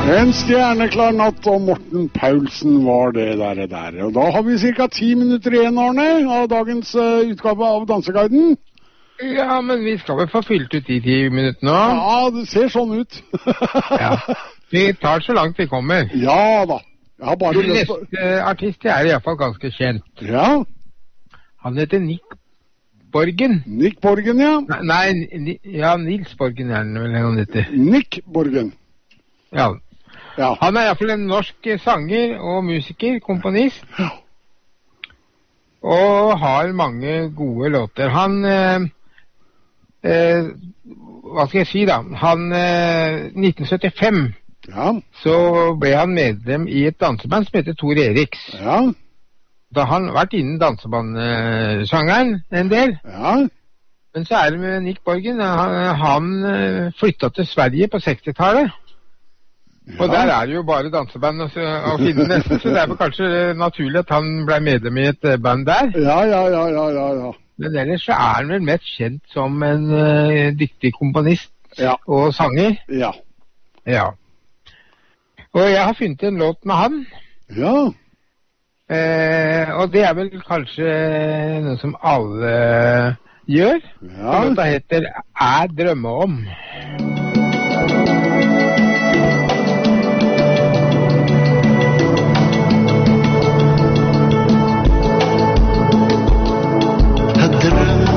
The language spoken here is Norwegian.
En stjerneklar natt, og Morten Paulsen var det der. Og da har vi ca. 10 minutter igjen, Arne, av dagens utgave av Danseguiden. Ja, men vi skal vel få fylt ut de 10 minuttene nå. Ja, det ser sånn ut. Ja, vi tar så langt vi kommer. Ja da. Jeg har bare lyst på... Neste artist er i hvert fall ganske kjent. Ja. Han heter Nick Borgen. Nick Borgen, ja. Nei, ja, Nils Borgen er vel han heter. Nick Borgen. Ja. Ja. Han er i hvert fall en norsk sanger og musiker, komponist. Ja. Og har mange gode låter. Han, hva skal jeg si da? Han, 1975, Ja. så ble han medlem i et danseband som heter Tor Eriks. Ja. Da har han vært innen danseband-sjangeren en del. Ja. Men så er det med Nick Borgen, han flyttet til Sverige på 60-tallet. Ja. Og der er det jo bare danseband å finne nesten, så det er vel kanskje naturlig at han ble medlem i et band der. Ja. Men ellers så er han vel mest kjent som en dyktig komponist og sanger. Ja. Ja. Og jeg har funnet en låt med han. Ja. Og det er vel kanskje noe som alle gjør. Ja. Låta heter «Jeg drømmer om».